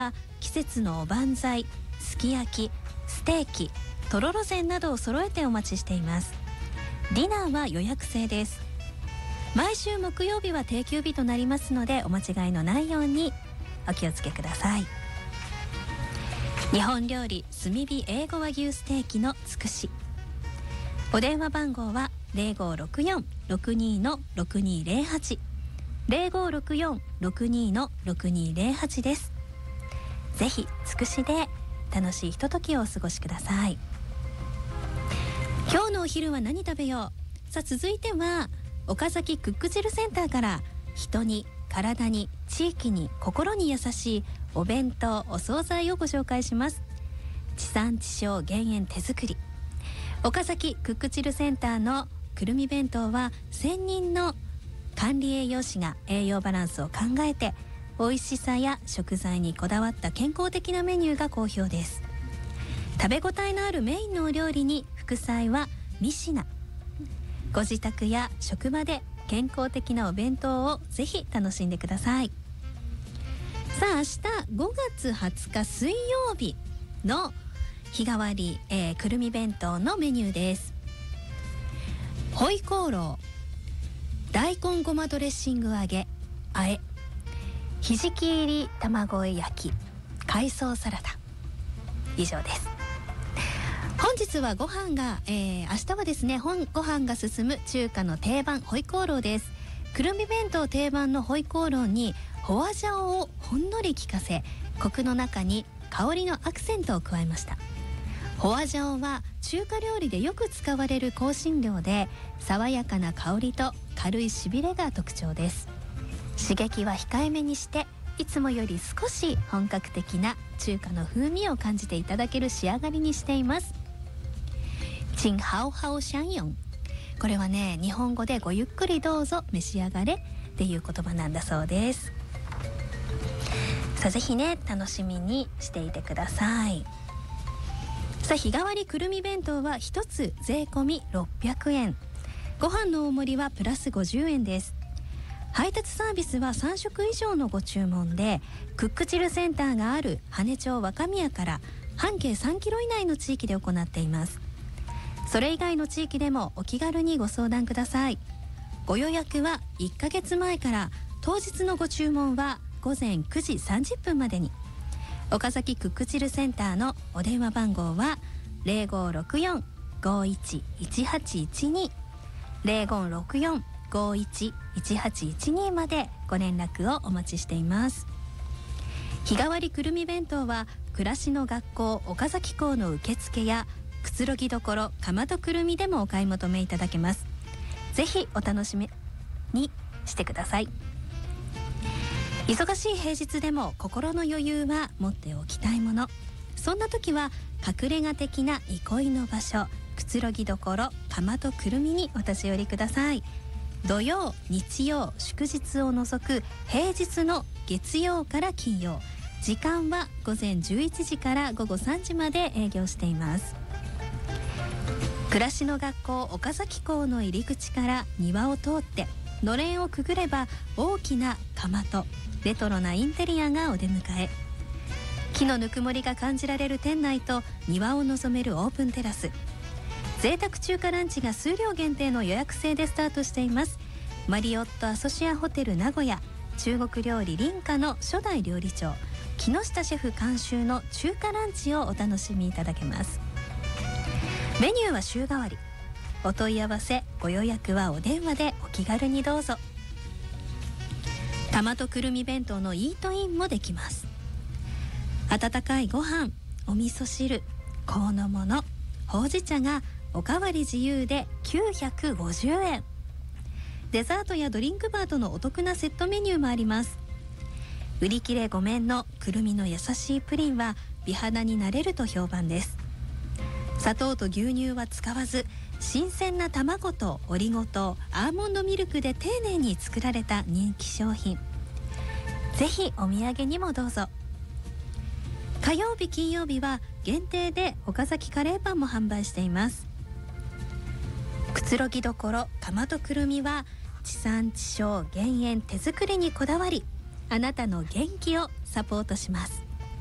季節のおばんざい、すき焼き、ステーキ、とろろ膳などを揃えてお待ちしています。ディナーは予約制です。毎週木曜日は定休日となりますので、お間違いのないようにお気をつけください。日本料理炭火英語和牛ステーキのつくし。お電話番号は 0564-62-6208 0564-62-6208 です。ぜひつくしで楽しいひとときをお過ごしください。今日のお昼は何食べよう。さあ、続いては岡崎クックジルセンターから人に体に地域に心に優しいお弁当お惣菜をご紹介します。地産地消減塩手作り。岡崎クックジルセンターのくるみ弁当は専任の管理栄養士が栄養バランスを考えて美味しさや食材にこだわった健康的なメニューが好評です。食べ応えのあるメインのお料理に副菜は3品。ご自宅や職場で健康的なお弁当をぜひ楽しんでください。さあ、明日5月20日水曜日の日替わり、くるみ弁当のメニューです。ホイコーロー、大根ごまドレッシング揚げあえ、ひじき入り卵焼き、海藻サラダ。以上です。本日はご飯が、明日はですね、ご飯が進む中華の定番ホイコーローです。くるみ弁当定番のホイコーローにホアジャオをほんのり効かせ、コクの中に香りのアクセントを加えました。ホアジャオは中華料理でよく使われる香辛料で、爽やかな香りと軽いしびれが特徴です。刺激は控えめにして、いつもより少し本格的な中華の風味を感じていただける仕上がりにしています。チンハオハオシャンヨン、これはね、日本語でごゆっくりどうぞ召し上がれっていう言葉なんだそうです。さあ、ぜひね、楽しみにしていてください。さあ、日替わりくるみ弁当は1つ税込み600円。ご飯の大盛りはプラス50円です。配達サービスは3食以上のご注文で、クックチルセンターがある羽根町若宮から半径3キロ以内の地域で行っています。それ以外の地域でもお気軽にご相談ください。ご予約は1ヶ月前から、当日のご注文は午前9時30分までに。岡崎クックチルセンターのお電話番号は 0564-511812 0564-511812 までご連絡をお待ちしています。日替わりくるみ弁当は暮らしの学校岡崎校の受付やくつろぎどころかまどくるみでもお買い求めいただけます。ぜひお楽しみにしてください。忙しい平日でも心の余裕は持っておきたいもの。そんな時は隠れ家的な憩いの場所、くつろぎどころかまどくるみにお立ち寄りください。土曜、日曜、祝日を除く平日の月曜から金曜、時間は午前11時から午後3時まで営業しています。暮らしの学校岡崎校の入り口から庭を通ってのれんをくぐれば、大きな窯とレトロなインテリアがお出迎え。木のぬくもりが感じられる店内と庭を望めるオープンテラス。贅沢中華ランチが数量限定の予約制でスタートしています。マリオットアソシアホテル名古屋、中国料理林家の初代料理長木下シェフ監修の中華ランチをお楽しみいただけます。メニューは週替わり。お問い合わせご予約はお電話でお気軽にどうぞ。玉とくるみ弁当のイートインもできます。温かいご飯、お味噌汁、香の物、ほうじ茶がおかわり自由で950円。デザートやドリンクバーとのお得なセットメニューもあります。売り切れごめんのくるみの優しいプリンは美肌になれると評判です。砂糖と牛乳は使わず、新鮮な卵とオリゴ糖、アーモンドミルクで丁寧に作られた人気商品。ぜひお土産にもどうぞ。火曜日金曜日は限定で岡崎カレーパンも販売しています。くつろぎどころかまどくるみは地産地消減塩手作りにこだわり、あなたの元気をサポートします。